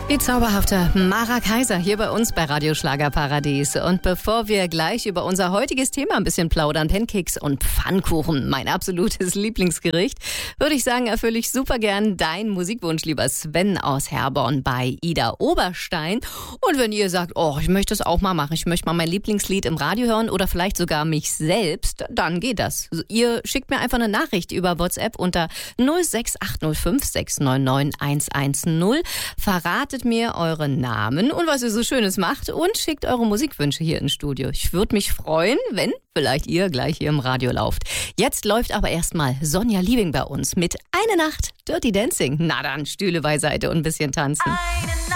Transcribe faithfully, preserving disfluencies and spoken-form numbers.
Die zauberhafte Mara Kaiser hier bei uns bei Radio Schlagerparadies. Und bevor wir gleich über unser heutiges Thema ein bisschen plaudern, Pancakes und Pfannkuchen, mein absolutes Lieblingsgericht, würde ich sagen, erfülle ich super gern deinen Musikwunsch, lieber Sven aus Herborn bei Ida Oberstein. Und wenn ihr sagt, oh, ich möchte es auch mal machen, ich möchte mal mein Lieblingslied im Radio hören oder vielleicht sogar mich selbst, dann geht das. Ihr schickt mir einfach eine Nachricht über WhatsApp unter null sechs acht null fünf sechs neun neun eins eins null. Verratet mir euren Namen und was ihr so Schönes macht und schickt eure Musikwünsche hier ins Studio. Ich würde mich freuen, wenn vielleicht ihr gleich hier im Radio lauft. Jetzt läuft aber erstmal Sonja Liebing bei uns mit Eine Nacht Dirty Dancing. Na dann, Stühle beiseite und ein bisschen tanzen. Eine Nacht.